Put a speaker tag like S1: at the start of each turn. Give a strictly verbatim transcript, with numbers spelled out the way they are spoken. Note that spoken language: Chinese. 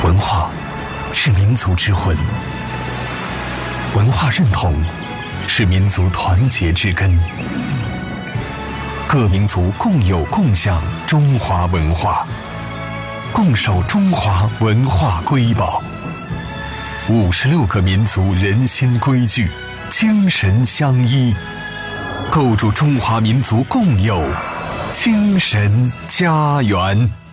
S1: 文化是民族之魂，文化认同是民族团结之根。各民族共有共享中华文化，共守中华文化瑰宝。五十六个民族人心规矩，精神相依，构筑中华民族共有精神家园。